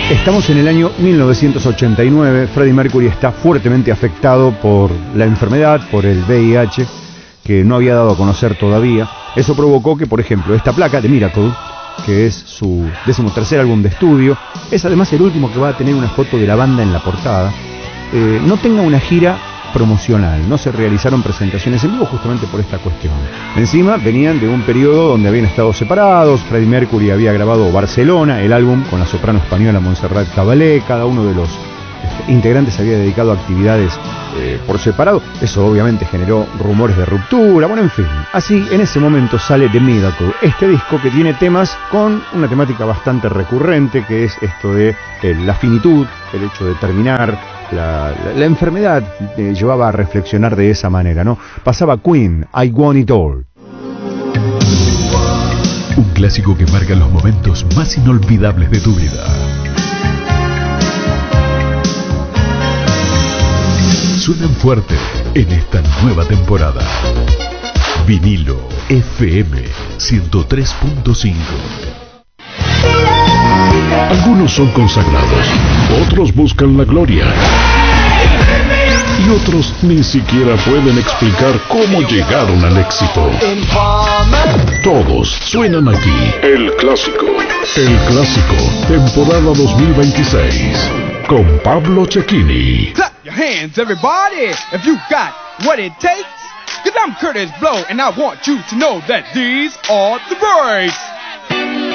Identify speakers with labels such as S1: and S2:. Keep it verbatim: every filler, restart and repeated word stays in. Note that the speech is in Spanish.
S1: Estamos en el año mil novecientos ochenta y nueve. Freddie Mercury está fuertemente afectado por la enfermedad, por el V I H, que no había dado a conocer todavía. Eso provocó que, por ejemplo, esta placa de Miracle, que es su decimotercer álbum de estudio, es además el último que va a tener una foto de la banda en la portada, eh, no tenga una gira promocional. No se realizaron presentaciones en vivo justamente por esta cuestión. Encima venían de un periodo donde habían estado separados. Freddie Mercury había grabado Barcelona, el álbum, con la soprano española Montserrat Caballé. Cada uno de los este, integrantes se había dedicado a actividades eh, por separado. Eso obviamente generó rumores de ruptura. Bueno, en fin. Así, en ese momento sale The Miracle, este disco que tiene temas con una temática bastante recurrente, que es esto de eh, la finitud, el hecho de terminar. La, la, la enfermedad eh, llevaba a reflexionar de esa manera, ¿no? Pasaba Queen, I Want It All.
S2: Un clásico que marca los momentos más inolvidables de tu vida. Suenan fuerte en esta nueva temporada. Vinilo F M ciento tres punto cinco. Algunos son consagrados, otros buscan la gloria y otros ni siquiera pueden explicar cómo llegaron al éxito. Todos suenan aquí. El Clásico. El Clásico, temporada dos mil veintiséis, con Pablo Cecchini.
S3: Clap your hands, everybody, if you got what it takes. Cause I'm Curtis Blow, and I want you to know that these are the breaks.